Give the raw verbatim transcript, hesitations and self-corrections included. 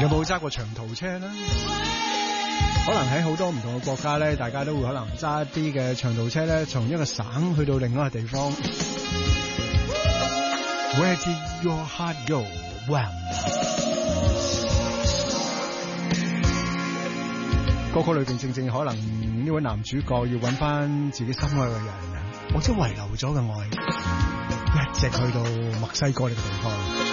有冇揸過長途車呢？可能喺好多唔同嘅國家咧，大家都會可能揸一啲嘅長途車咧，從一個省去到另一個地方。Where did your heart go? Wham！ 歌曲裏邊正正可能呢位男主角要揾翻自己心愛嘅人，或者遺留咗嘅愛，一直去到墨西哥呢個地方。